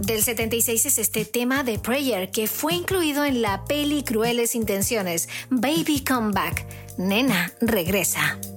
Del 76 es este tema de Prayer que fue incluido en la peli Crueles Intenciones, Baby Come Back, Nena, regresa.